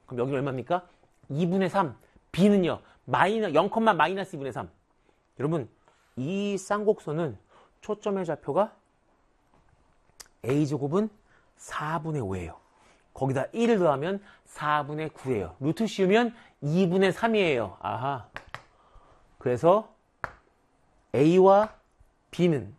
그럼 여기는 얼마입니까? 2분의 3. B는요. 0, 마이너스 2분의 3. 여러분, 이 쌍곡선은 초점의 좌표가 A제곱은 4분의 5예요. 거기다 1을 더하면 4분의 9예요. 루트 씌우면 2분의 3이에요. 아하. 그래서 A와 B는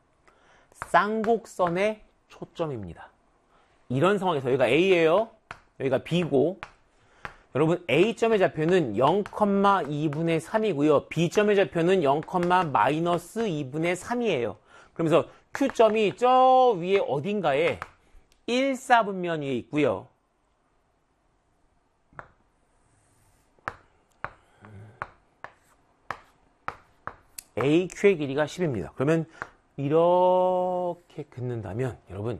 쌍곡선의 초점입니다. 이런 상황에서 여기가 A예요. 여기가 B고 여러분 A점의 좌표는 0,2분의 3이고요. B점의 좌표는 0, 마이너스 2분의 3이에요. 그러면서 Q점이 저 위에 어딘가에 1사분면 위에 있고요. AQ의 길이가 10입니다. 그러면 이렇게 긋는다면 여러분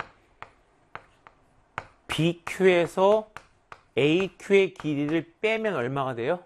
BQ에서 AQ의 길이를 빼면 얼마가 돼요?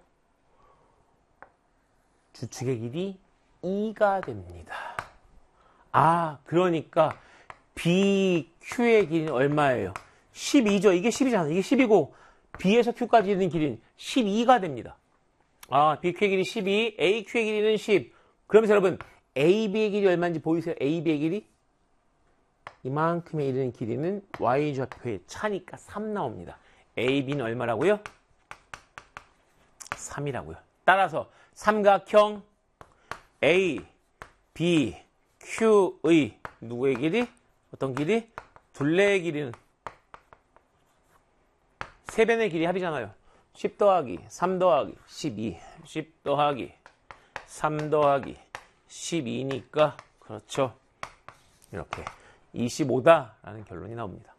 주축의 길이 2가 됩니다. 아, 그러니까 BQ의 길이는 얼마예요? 12죠. 이게 10이잖아. 이게 10이고 B에서 Q까지 있는 길이는 12가 됩니다. 아, BQ의 길이 12, AQ의 길이는 10. 그러면서 여러분 AB의 길이 얼마인지 보이세요? AB의 길이? 이만큼에 이르는 길이는 Y좌표의 차니까 3 나옵니다. AB는 얼마라고요? 3이라고요. 따라서 삼각형 A, B, Q의 누구의 길이? 어떤 길이? 둘레의 길이는 3변의 길이 합이잖아요. 10 더하기 3 더하기 12, 10 더하기 3 더하기 12니까 그렇죠. 이렇게 25다라는 결론이 나옵니다.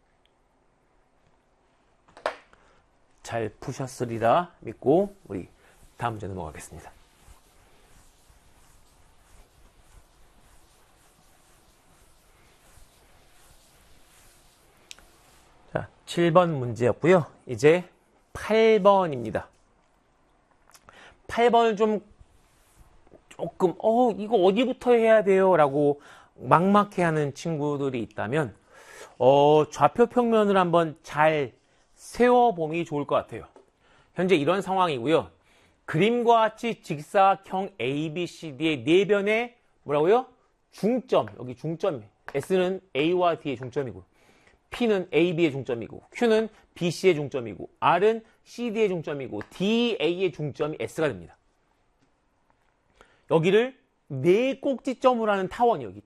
잘 푸셨으리라 믿고 우리 다음 문제 넘어가겠습니다. 자, 7번 문제였고요. 이제 8번입니다. 8번을 조금 이거 어디부터 해야 돼요? 라고 막막해하는 친구들이 있다면 좌표 평면을 한번 잘 세워보면 좋을 것 같아요. 현재 이런 상황이고요. 그림과 같이 직사각형 ABCD의 네 변의 뭐라고요? 중점, 여기 중점. S는 A와 D의 중점이고 P는 AB의 중점이고 Q는 BC의 중점이고 R은 CD의 중점이고 DA의 중점이 S가 됩니다. 여기를 네 꼭지점으로 하는 타원이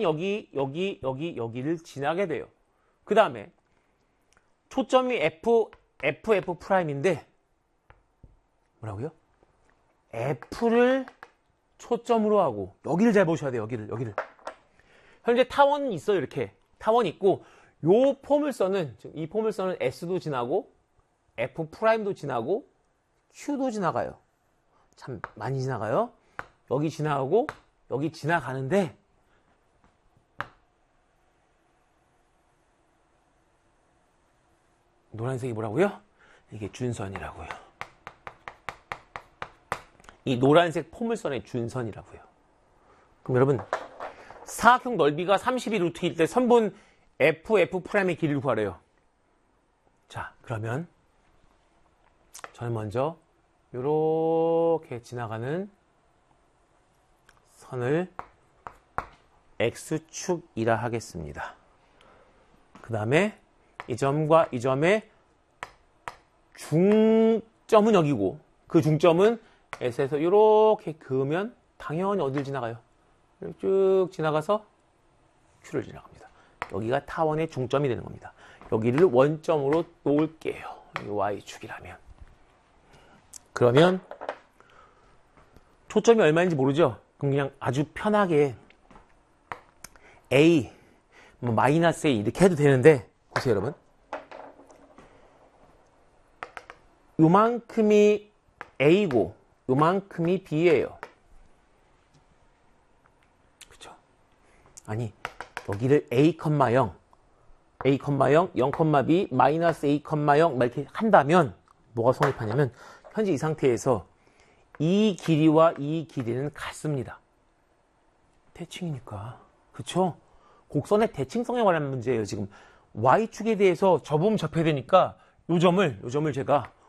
여기를 지나게 돼요. 그 다음에 초점이 FF'인데 뭐라고요? F를 초점으로 하고 여기를 잘 보셔야 돼요. 여기를. 현재 타원은 있어요. 이렇게 타원이 있고 요 포물선은 이 포물선은 S도 지나고 F'도 지나고 Q도 지나가요. 참 많이 지나가요. 여기 지나가고 여기 지나가는데 노란색이 뭐라고요? 이게 준선이라고요. 이 노란색 포물선의 준선이라고요. 그럼 여러분 사각형 넓이가 32루트일 때 선분 FF'의 길이를 구하래요. 자, 그러면 저는 먼저 이렇게 지나가는 선을 X축이라 하겠습니다. 그 다음에 이 점과 이 점의 중점은 여기고 그 중점은 S에서 이렇게 그으면 당연히 어딜 지나가요? 쭉 지나가서 Q를 지나갑니다. 여기가 타원의 중점이 되는 겁니다. 여기를 원점으로 놓을게요. Y축이라면. 그러면 초점이 얼마인지 모르죠? 그럼 그냥 아주 편하게 A, 마이너스 A 이렇게 해도 되는데 보세요 여러분. 요만큼이 A고 요만큼이 B예요. 그쵸? 아니 여기를 A, 0, A, 0, B, 마이너스 A, 0 이렇게 한다면 뭐가 성립하냐면 현재 이 상태에서 이 길이와 이 길이는 같습니다. 대칭이니까. 그쵸? 곡선의 대칭성에 관한 문제예요. 지금 Y축에 대해서 접으면 접해야 되니까 요 점을 제가